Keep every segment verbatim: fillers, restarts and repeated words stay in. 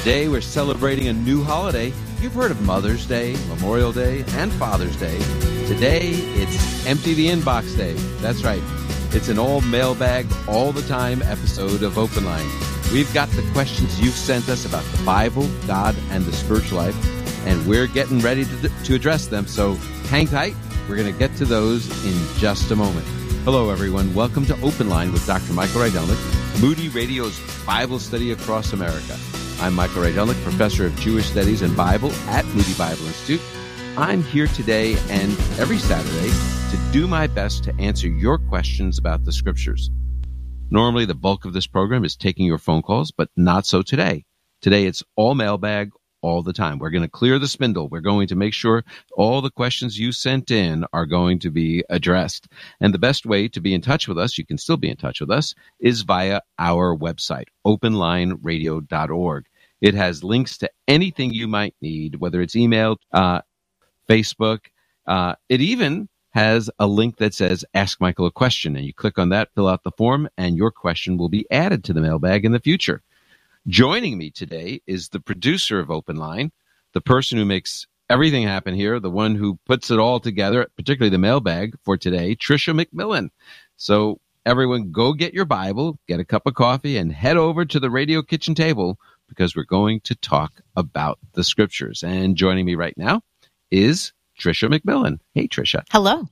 Today we're celebrating a new holiday. You've heard of Mother's Day, Memorial Day, and Father's Day. Today it's Empty the Inbox Day. That's right. It's an all mailbag, all the time episode of Open Line. We've got the questions you've sent us about the Bible, God, and the spiritual life, and we're getting ready to, to address them. So hang tight. We're going to get to those in just a moment. Hello, everyone. Welcome to Open Line with Doctor Michael Rydelnik, Moody Radio's Bible study across America. I'm Michael Rydelnik, professor of Jewish Studies and Bible at Moody Bible Institute. I'm here today and every Saturday to do my best to answer your questions about the Scriptures. Normally, the bulk of this program is taking your phone calls, but not so today. Today, it's all mailbag all the time. We're going to clear the spindle. We're going to make sure all the questions you sent in are going to be addressed. And the best way to be in touch with us, you can still be in touch with us, is via our website, open line radio dot org. It has links to anything you might need, whether it's email, uh, Facebook. Uh, it even has a link that says Ask Michael a Question, and you click on that, fill out the form, and your question will be added to the mailbag in the future. Joining me today is the producer of Open Line, the person who makes everything happen here, the one who puts it all together, particularly the mailbag for today, Tricia McMillan. So everyone, go get your Bible, get a cup of coffee, and head over to the radio kitchen table because we're going to talk about the Scriptures. And joining me right now is Tricia McMillan. Hey, Tricia. Hello.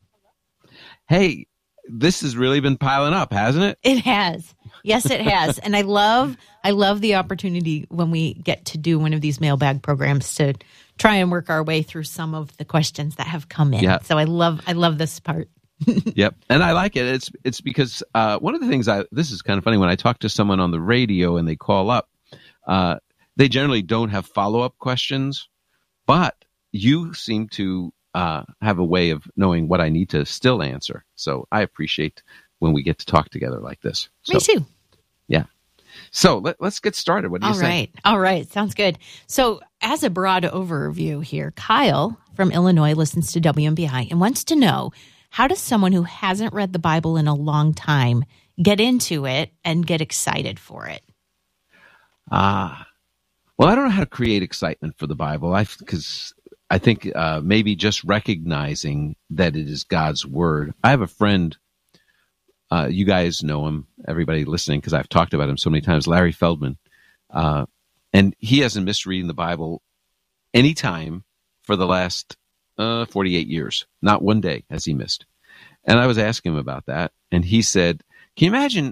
Hey, this has really been piling up, hasn't it? It has. Yes, it has. And I love I love the opportunity when we get to do one of these mailbag programs to try and work our way through some of the questions that have come in. Yeah. So I love I love this part. Yep. And I like it. It's it's because uh, one of the things I this is kind of funny when I talk to someone on the radio and they call up, uh, they generally don't have follow-up questions, but you seem to uh, have a way of knowing what I need to still answer. So I appreciate when we get to talk together like this. So, Me too. Yeah. So let, let's get started. What do you All say? right. All right. Sounds good. So as a broad overview here, Kyle from Illinois listens to W M B I and wants to know, how does someone who hasn't read the Bible in a long time get into it and get excited for it? Ah, well, I don't know how to create excitement for the Bible. I because I think uh, maybe just recognizing that it is God's word. I have a friend. Uh, you guys know him, everybody listening, because I've talked about him so many times, Larry Feldman. Uh, and he hasn't missed reading the Bible any time for the last uh, forty-eight years. Not one day has he missed. And I was asking him about that, and he said, can you imagine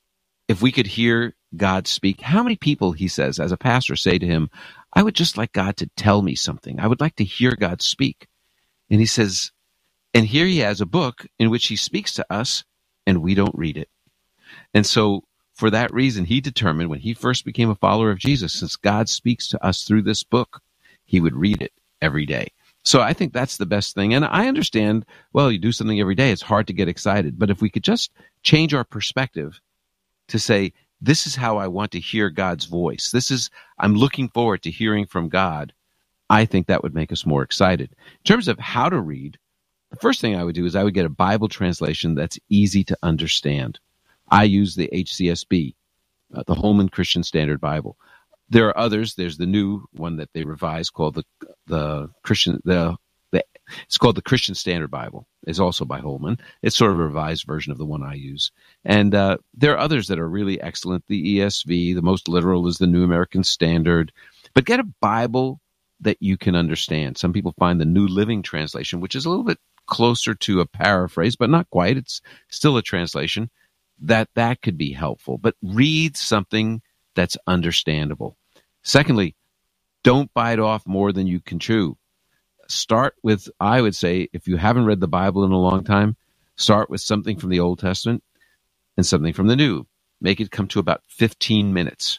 if we could hear God speak? How many people, he says, as a pastor, say to him, I would just like God to tell me something. I would like to hear God speak. And he says, and here he has a book in which he speaks to us, and we don't read it. And so for that reason, he determined when he first became a follower of Jesus, since God speaks to us through this book, he would read it every day. So I think that's the best thing. And I understand, well, you do something every day, it's hard to get excited. But if we could just change our perspective to say, this is how I want to hear God's voice. This is, I'm looking forward to hearing from God. I think that would make us more excited. In terms of how to read, the first thing I would do is I would get a Bible translation that's easy to understand. I use the H C S B, uh, the Holman Christian Standard Bible. There are others. There's the new one that they revised called the the Christian the, the it's called the Christian Standard Bible. It's also by Holman. It's sort of a revised version of the one I use. And uh, there are others that are really excellent. The E S V, the most literal, is the New American Standard. But get a Bible that you can understand. Some people find the New Living Translation, which is a little bit closer to a paraphrase, but not quite. It's still a translation. That that could be helpful. But read something that's understandable. Secondly, don't bite off more than you can chew. Start with, I would say, if you haven't read the Bible in a long time, start with something from the Old Testament and something from the New. Make it come to about fifteen minutes.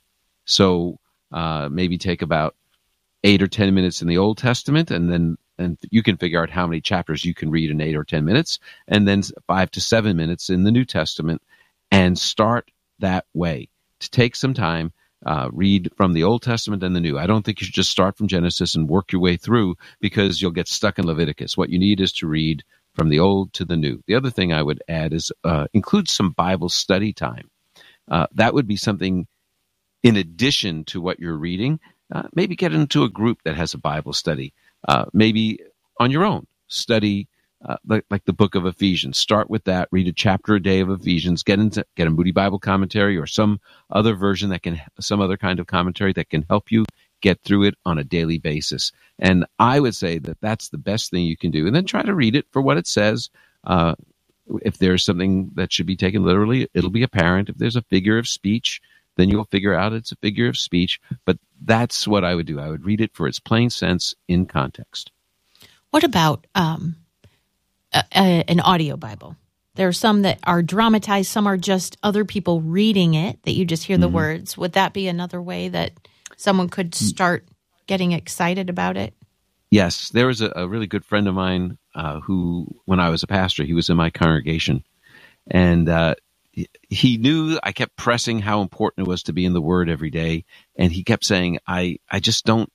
So uh, maybe take about eight or ten minutes in the Old Testament, and then and you can figure out how many chapters you can read in eight or ten minutes, and then five to seven minutes in the New Testament, and start that way. To take some time, uh, read from the Old Testament and the New. I don't think you should just start from Genesis and work your way through, because you'll get stuck in Leviticus. What you need is to read from the Old to the New. The other thing I would add is uh, include some Bible study time. Uh, that would be something in addition to what you're reading. uh, maybe get into a group that has a Bible study. Uh, maybe on your own, study uh, like, like the book of Ephesians. Start with that. Read a chapter a day of Ephesians. Get into get a Moody Bible commentary or some other version that can, some other kind of commentary that can help you get through it on a daily basis. And I would say that that's the best thing you can do. And then try to read it for what it says. Uh, if there's something that should be taken literally, it'll be apparent. If there's a figure of speech, then you'll figure out it's a figure of speech. But that's what I would do. I would read it for its plain sense in context. What about um, a, a, an audio Bible? There are some that are dramatized. Some are just other people reading it that you just hear the mm-hmm. words. Would that be another way that someone could start getting excited about it? Yes. There was a, a really good friend of mine uh, who, when I was a pastor, he was in my congregation. And uh, he knew I kept pressing how important it was to be in the Word every day. And he kept saying, I, I just don't,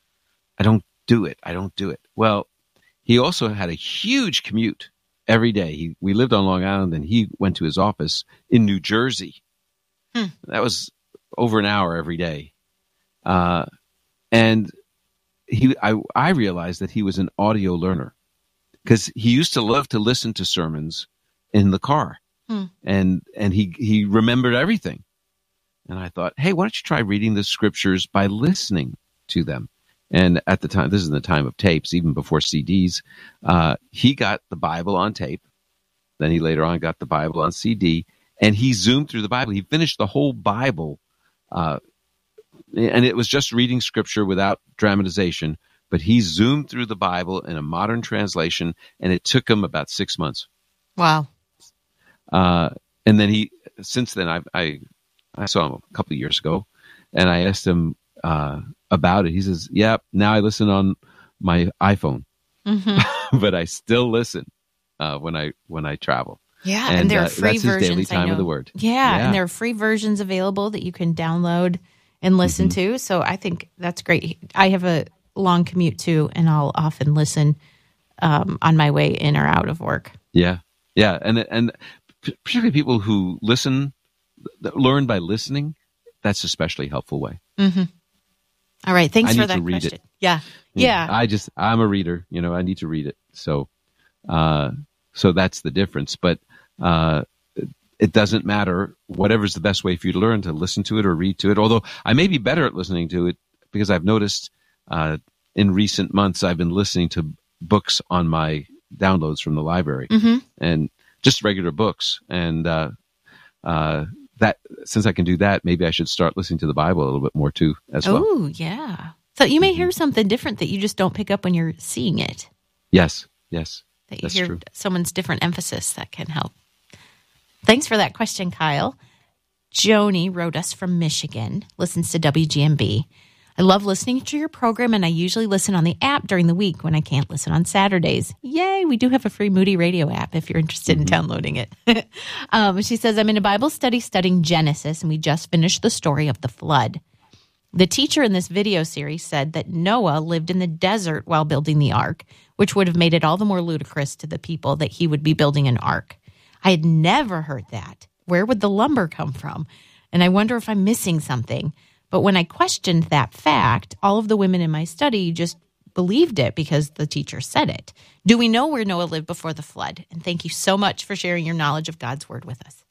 I don't do it. I don't do it. Well, he also had a huge commute every day. He, we lived on Long Island, and he went to his office in New Jersey. Hmm. That was over an hour every day. Uh, and he, I, I realized that he was an audio learner because he used to love to listen to sermons in the car. Hmm. And, and he, he remembered everything. And I thought, hey, why don't you try reading the scriptures by listening to them? And at the time, this is in the time of tapes, even before C Ds, uh, he got the Bible on tape. Then he later on got the Bible on C D, and he zoomed through the Bible. He finished the whole Bible, uh, and it was just reading scripture without dramatization, but he zoomed through the Bible in a modern translation, and it took him about six months. Wow. Uh, and then he, since then, I, I, I saw him a couple of years ago, and I asked him uh, about it. He says, yeah, now I listen on my iPhone, mm-hmm. but I still listen uh, when I when I travel. Yeah, and, and there are uh, free that's versions. His daily time I know. Of the Word. Yeah, yeah, and there are free versions available that you can download and listen mm-hmm. to. So I think that's great. I have a long commute too, and I'll often listen um, on my way in or out of work. Yeah, yeah, and and particularly people who listen, learn by listening. That's especially helpful way. Mm-hmm. All right, thanks I for need that to read question. It. Yeah. yeah, yeah. I just I'm a reader. You know, I need to read it. So, uh, so that's the difference. But uh, it doesn't matter. Whatever's the best way for you to learn, to listen to it or read to it. Although I may be better at listening to it because I've noticed uh, in recent months I've been listening to books on my downloads from the library mm-hmm. and just regular books. And uh, uh, that since I can do that, maybe I should start listening to the Bible a little bit more too as well. Oh, yeah. So you may hear something different that you just don't pick up when you're seeing it. Yes, yes. That you that's hear true. Someone's different emphasis that can help. Thanks for that question, Kyle. Joni wrote us from Michigan, listens to W G M B. I love listening to your program, and I usually listen on the app during the week when I can't listen on Saturdays. Yay, we do have a free Moody Radio app if you're interested mm-hmm. in downloading it. um, she says, I'm in a Bible study studying Genesis, and we just finished the story of the flood. The teacher in this video series said that Noah lived in the desert while building the ark, which would have made it all the more ludicrous to the people that he would be building an ark. I had never heard that. Where would the lumber come from? And I wonder if I'm missing something. But when I questioned that fact, all of the women in my study just believed it because the teacher said it. Do we know where Noah lived before the flood? And thank you so much for sharing your knowledge of God's word with us.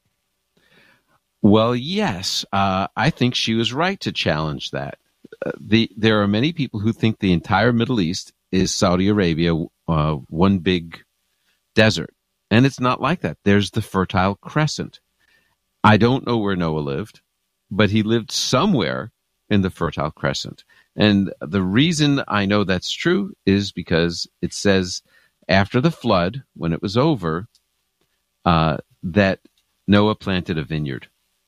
Well, yes. Uh, I think she was right to challenge that. Uh, the There are many people who think the entire Middle East is Saudi Arabia, uh, one big desert. And it's not like that. There's the Fertile Crescent. I don't know where Noah lived, but he lived somewhere in the Fertile Crescent. And the reason I know that's true is because it says after the flood, when it was over, uh, that Noah planted a vineyard.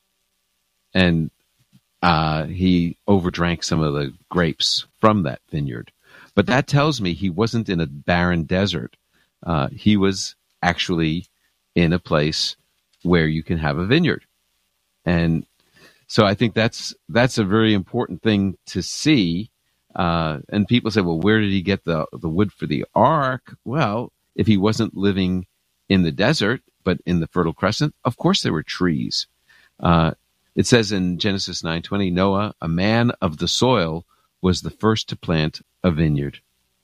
And uh, he overdrank some of the grapes from that vineyard. But that tells me he wasn't in a barren desert. Uh, he was actually in a place where you can have a vineyard. And so I think that's that's a very important thing to see. Uh, and people say, well, where did he get the, the wood for the ark? Well, if he wasn't living in the desert, but in the Fertile Crescent, of course there were trees. Uh, it says in Genesis nine twenty, Noah, a man of the soil, was the first to plant a vineyard.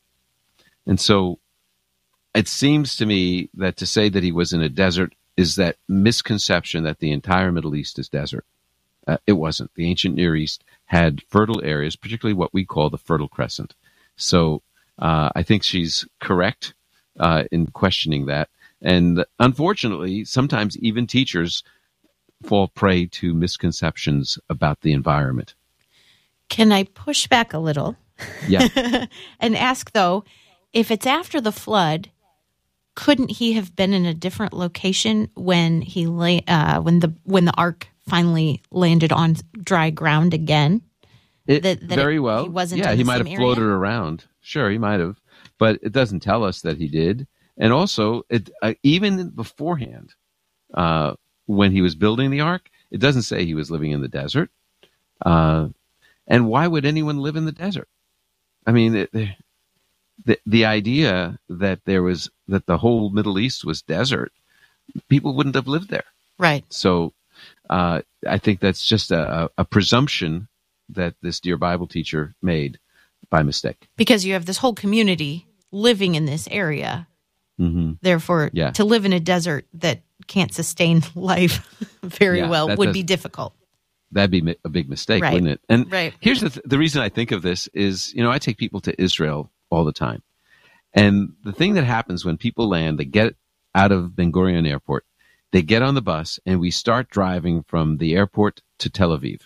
And so it seems to me that to say that he was in a desert is that misconception that the entire Middle East is desert. Uh, it wasn't. The ancient Near East had fertile areas, particularly what we call the Fertile Crescent. So uh, I think she's correct uh, in questioning that. And unfortunately, sometimes even teachers fall prey to misconceptions about the environment. Can I push back a little? Yeah. And ask, though, if it's after the flood, couldn't he have been in a different location when he lay, uh, when the when the ark finally landed on dry ground again? It, that, that very it, well. He wasn't. Yeah, in he the might same have area? floated around. Sure, he might have, but it doesn't tell us that he did. And also, it, uh, even beforehand, uh, when he was building the ark, it doesn't say he was living in the desert. Uh, and why would anyone live in the desert? I mean, it, the the idea that there was that the whole Middle East was desert, people wouldn't have lived there. Right. So uh, I think that's just a, a presumption that this dear Bible teacher made by mistake. Because you have this whole community living in this area. Mm-hmm. Therefore, Yeah. to live in a desert that can't sustain life very Yeah, well that would does- be difficult. That'd be mi- a big mistake, Right. wouldn't it? And Right. here's the th- the reason I think of this is, you know, I take people to Israel all the time. And the thing that happens when people land, they get out of Ben Gurion Airport, they get on the bus, and we start driving from the airport to Tel Aviv.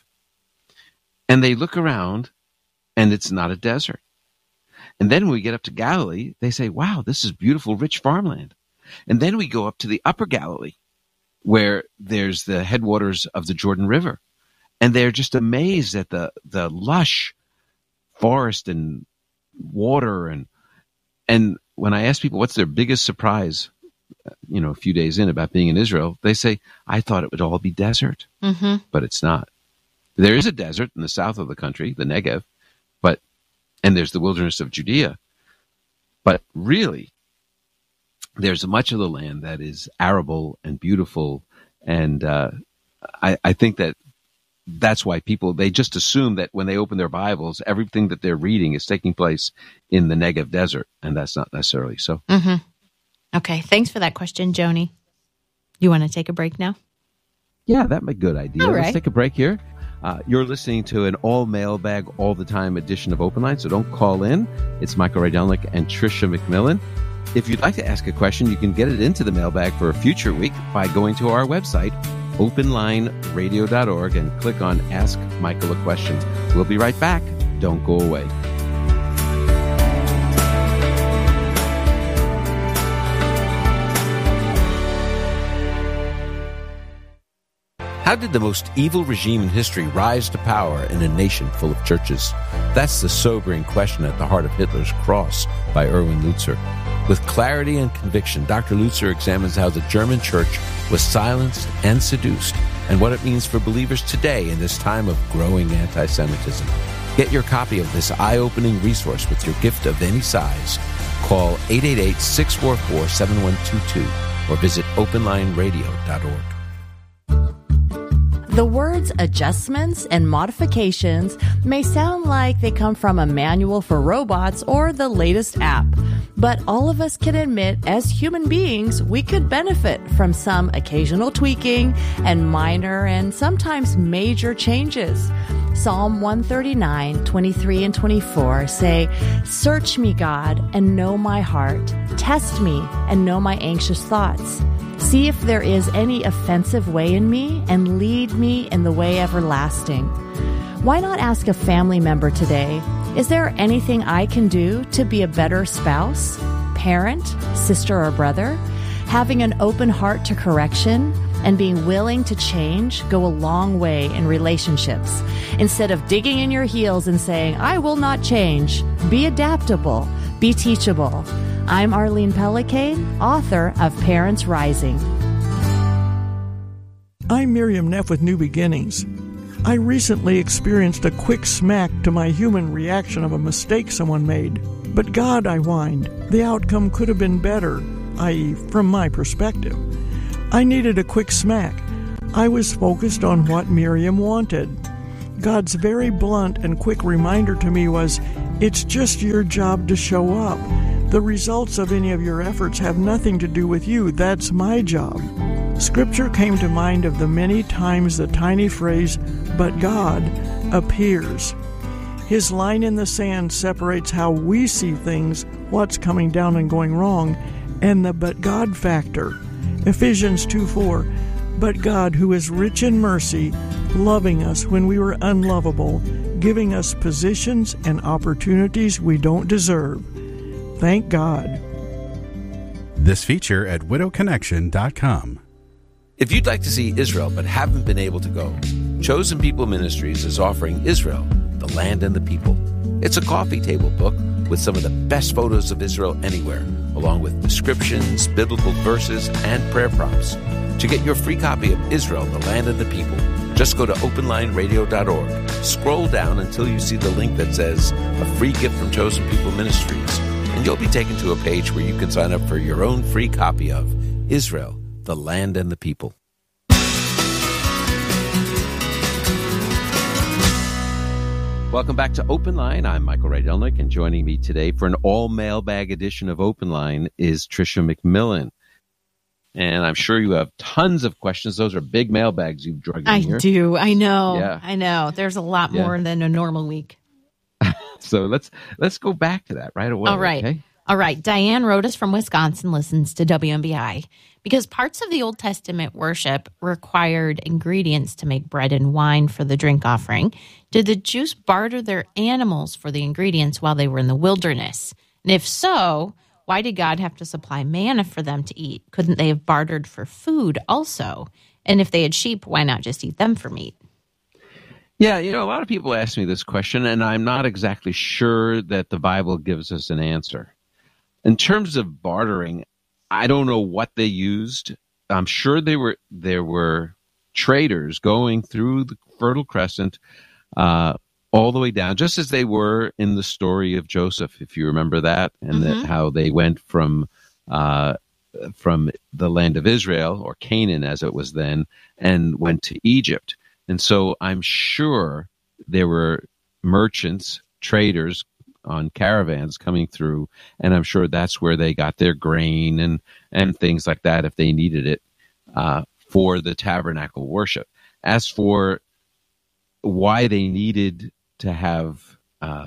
And they look around, and it's not a desert. And then when we get up to Galilee, they say, wow, this is beautiful, rich farmland. And then we go up to the upper Galilee, where there's the headwaters of the Jordan River. And they're just amazed at the, the lush forest and water. And and when I ask people what's their biggest surprise, you know, a few days in about being in Israel, they say, I thought it would all be desert, Mm-hmm. but it's not. There is a desert in the south of the country, the Negev, but and there's the wilderness of Judea. But really, there's much of the land that is arable and beautiful. And uh, I, I think that that's why people, they just assume that when they open their Bibles, everything that they're reading is taking place in the Negev desert. And that's not necessarily so. Mm-hmm. Okay. Thanks for that question, Joni. You want to take a break now? Yeah, that'd be a good idea. All Let's right. take a break here. Uh, you're listening to an all mailbag, all the time edition of Open Line, so don't call in. It's Michael Rydelnik and Tricia McMillan. If you'd like to ask a question, you can get it into the mailbag for a future week by going to our website, open line radio dot org, and click on Ask Michael a Question. We'll be right back. Don't go away. How did the most evil regime in history rise to power in a nation full of churches? That's the sobering question at the heart of Hitler's cross by Erwin Lutzer. With clarity and conviction, Doctor Lutzer examines how the German church was silenced and seduced, and what it means for believers today in this time of growing anti-Semitism. Get your copy of this eye-opening resource with your gift of any size. Call eight eight eight, six four four, seven one two two or visit open line radio dot org. The words adjustments and modifications may sound like they come from a manual for robots or the latest app, but all of us can admit as human beings we could benefit from some occasional tweaking and minor and sometimes major changes. Psalm one thirty-nine, twenty-three and twenty-four say, "Search me, God, and know my heart. Test me and know my anxious thoughts. See if there is any offensive way in me, and lead me in the way everlasting." Why not ask a family member today, is there anything I can do to be a better spouse, parent, sister, or brother? Having an open heart to correction and being willing to change go a long way in relationships. Instead of digging in your heels and saying, "I will not change," be adaptable, be teachable. I'm Arlene Pellicane, author of Parents Rising. I'm Miriam Neff with New Beginnings. I recently experienced a quick smack to my human reaction of a mistake someone made. But God, I whined, the outcome could have been better, that is, from my perspective. I needed a quick smack. I was focused on what Miriam wanted. God's very blunt and quick reminder to me was, it's just your job to show up. The results of any of your efforts have nothing to do with you. That's my job. Scripture came to mind of the many times the tiny phrase, but God, appears. His line in the sand separates how we see things, what's coming down and going wrong, and the but God factor. Ephesians two four, but God, who is rich in mercy, loving us when we were unlovable, giving us positions and opportunities we don't deserve. Thank God. This feature at widow connection dot com. If you'd like to see Israel but haven't been able to go, Chosen People Ministries is offering Israel, the Land and the People. It's a coffee table book with some of the best photos of Israel anywhere, along with descriptions, biblical verses, and prayer prompts. To get your free copy of Israel, the Land and the People, just go to open line radio dot org. Scroll down until you see the link that says a free gift from Chosen People Ministries, and you'll be taken to a page where you can sign up for your own free copy of Israel, the Land and the People. Welcome back to Open Line. I'm Michael Rydelnik, and joining me today for an all-mailbag edition of Open Line is Tricia McMillan. And I'm sure you have tons of questions. Those are big mailbags you've dragged in I here. do. I know. Yeah. I know. There's a lot Yeah. more than a normal week. So let's let's go back to that right away. All right. Okay? All right. Diane wrote us from Wisconsin, listens to W M B I. Because parts of the Old Testament worship required ingredients to make bread and wine for the drink offering, did the Jews barter their animals for the ingredients while they were in the wilderness? And if so, why did God have to supply manna for them to eat? Couldn't they have bartered for food also? And if they had sheep, why not just eat them for meat? Yeah, you know, a lot of people ask me this question, and I'm not exactly sure that the Bible gives us an answer. In terms of bartering, I don't know what they used. I'm sure they were there were traders going through the Fertile Crescent uh, all the way down, just as they were in the story of Joseph, if you remember that, and Mm-hmm. that how they went from uh, from the land of Israel, or Canaan as it was then, and went to Egypt. And so I'm sure there were merchants, traders on caravans coming through, and I'm sure that's where they got their grain and, and things like that if they needed it uh, for the tabernacle worship. As for why they needed to have uh,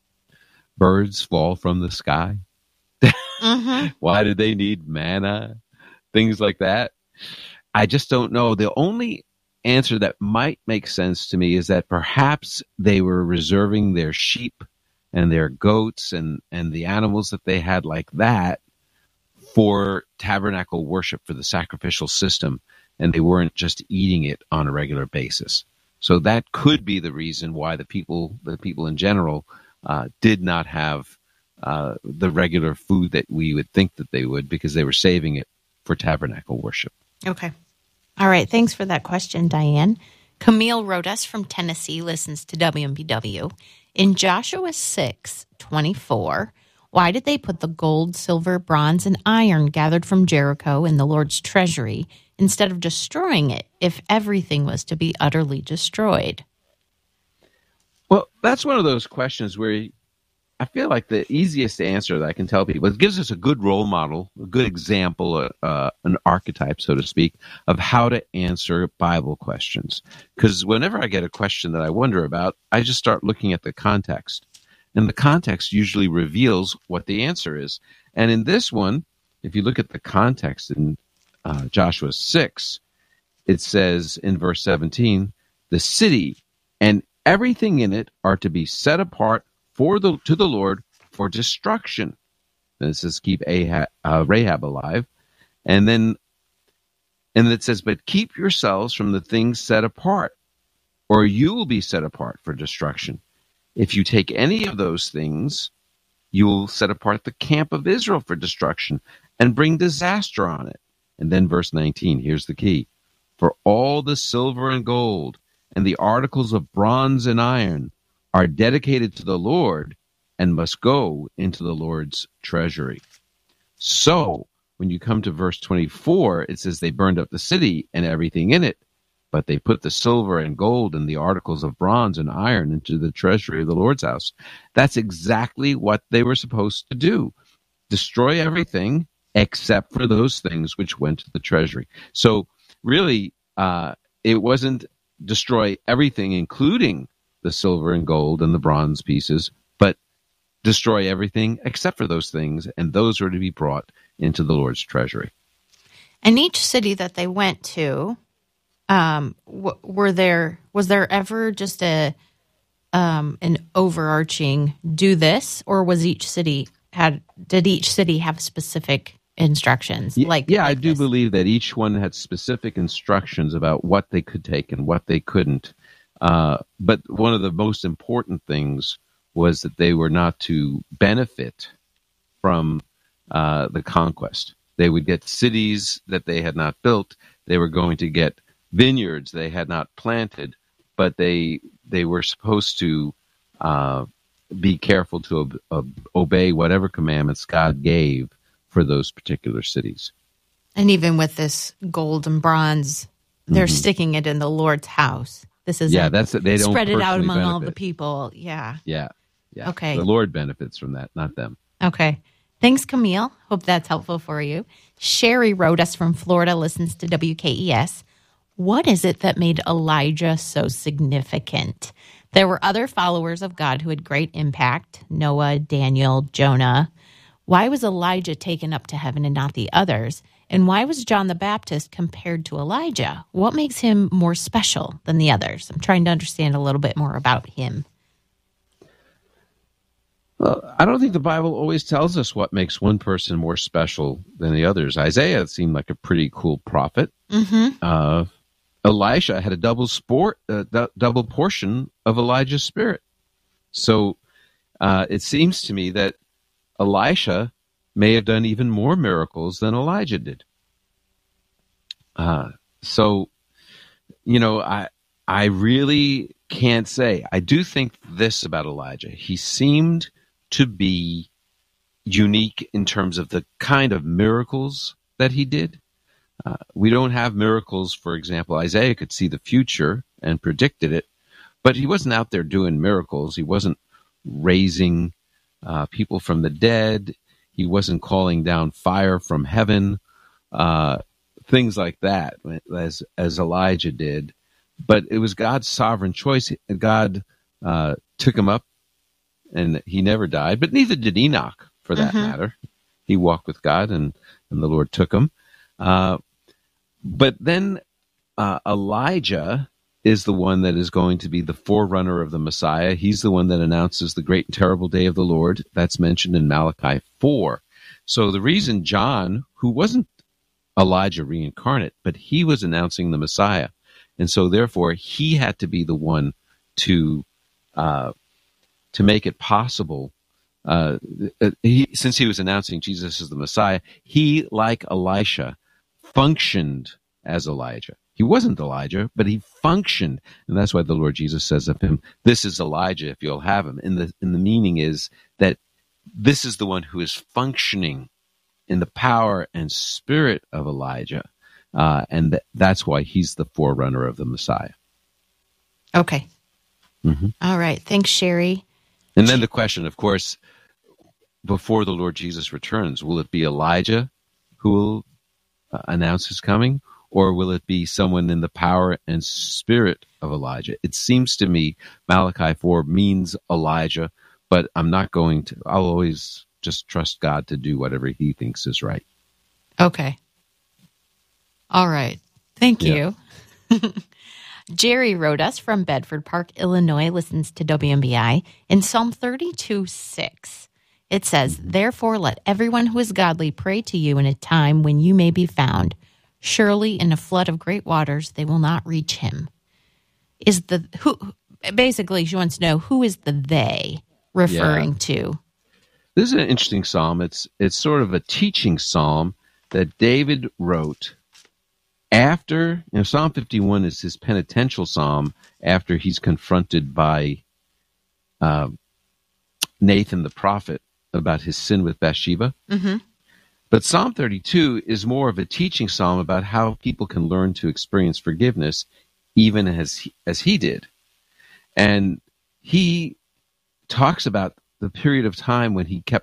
birds fall from the sky, Mm-hmm. why did they need manna, things like that, I just don't know. The only answer that might make sense to me is that perhaps they were reserving their sheep and their goats and, and the animals that they had like that for tabernacle worship, for the sacrificial system, and they weren't just eating it on a regular basis. So that could be the reason why the people, the people in general, uh, did not have uh, the regular food that we would think that they would, because they were saving it for tabernacle worship. Okay. All right. Thanks for that question, Diane. Camille wrote us from Tennessee, listens to W M B W. In Joshua six twenty-four, why did they put the gold, silver, bronze, and iron gathered from Jericho in the Lord's treasury instead of destroying it if everything was to be utterly destroyed? Well, that's one of those questions where I feel like the easiest answer that I can tell people, it gives us a good role model, a good example, uh, an archetype, so to speak, of how to answer Bible questions. Because whenever I get a question that I wonder about, I just start looking at the context. And the context usually reveals what the answer is. And in this one, if you look at the context in uh, Joshua six, it says in verse seventeen, the city and everything in it are to be set apart for the to the Lord for destruction. And it says keep Ahab, uh, Rahab alive. And then and it says, but keep yourselves from the things set apart, or you will be set apart for destruction. If you take any of those things, you will set apart the camp of Israel for destruction and bring disaster on it. And then verse nineteen, here's the key. For all the silver and gold and the articles of bronze and iron are dedicated to the Lord and must go into the Lord's treasury. So when you come to verse twenty-four, it says they burned up the city and everything in it, but they put the silver and gold and the articles of bronze and iron into the treasury of the Lord's house. That's exactly what they were supposed to do. Destroy everything except for those things which went to the treasury. So really, uh, it wasn't destroy everything, including the silver and gold and the bronze pieces, but destroy everything except for those things, and those were to be brought into the Lord's treasury. And each city that they went to, um, w- were there was there ever just a um, an overarching do this, or was each city had did each city have specific instructions? Yeah, like yeah, like I do this? believe that each one had specific instructions about what they could take and what they couldn't. Uh, but one of the most important things was that they were not to benefit from uh, the conquest. They would get cities that they had not built. They were going to get vineyards they had not planted, but they they were supposed to uh, be careful to ob- ob- obey whatever commandments God gave for those particular cities. And even with this gold and bronze, they're Mhm. sticking it in the Lord's house. This is Yeah, that's it. They don't spread it out personally among all the benefit. people. Yeah. Yeah, yeah. Okay. The Lord benefits from that, not them. Okay. Thanks, Camille. Hope that's helpful for you. Sherry wrote us from Florida, listens to W K E S. What is it that made Elijah so significant? There were other followers of God who had great impact, Noah, Daniel, Jonah. Why was Elijah taken up to heaven and not the others? And why was John the Baptist compared to Elijah? What makes him more special than the others? I'm trying to understand a little bit more about him. Well, I don't think the Bible always tells us what makes one person more special than the others. Isaiah seemed like a pretty cool prophet. Mm-hmm. Uh, Elisha had a double sport, uh, d- double portion of Elijah's spirit. So uh, it seems to me that Elisha may have done even more miracles than Elijah did. Uh, so, you know, I I really can't say. I do think this about Elijah. He seemed to be unique in terms of the kind of miracles that he did. Uh, we don't have miracles, for example. Isaiah could see the future and predicted it, but he wasn't out there doing miracles. He wasn't raising uh, people from the dead. He wasn't calling down fire from heaven, uh, things like that, as as Elijah did. But it was God's sovereign choice. God uh, took him up, and he never died. But neither did Enoch, for that Mhm. matter. He walked with God, and, and the Lord took him. Uh, but then uh, Elijah is the one that is going to be the forerunner of the Messiah. He's the one that announces the great and terrible day of the Lord. That's mentioned in Malachi four. So the reason John, who wasn't Elijah reincarnate, but he was announcing the Messiah, and so therefore he had to be the one to uh, to make it possible. Uh, he, since he was announcing Jesus as the Messiah, he, like Elisha, functioned as Elijah. He wasn't Elijah, but he functioned, and that's why the Lord Jesus says of him, "This is Elijah, if you'll have him." And the and the meaning is that this is the one who is functioning in the power and spirit of Elijah, uh, and th- that's why he's the forerunner of the Messiah. Okay. Mm-hmm. All right. Thanks, Sherry. And then the question, of course, before the Lord Jesus returns, will it be Elijah who will uh, announce his coming? Or will it be someone in the power and spirit of Elijah? It seems to me Malachi four means Elijah, but I'm not going to, I'll always just trust God to do whatever he thinks is right. Okay. All right. Thank Yeah. you. Jerry wrote us from Bedford Park, Illinois, listens to W M B I. In Psalm thirty-two six, it says, "Therefore let everyone who is godly pray to you in a time when you may be found. Surely in a flood of great waters they will not reach him." Is the who basically she wants to know who is the they referring Yeah. to? This is an interesting psalm. It's it's sort of a teaching psalm that David wrote after, you know, Psalm fifty-one is his penitential psalm after he's confronted by uh, Nathan the prophet about his sin with Bathsheba. Mm-hmm. But Psalm thirty-two is more of a teaching psalm about how people can learn to experience forgiveness even as he, as he did. And he talks about the period of time when he kept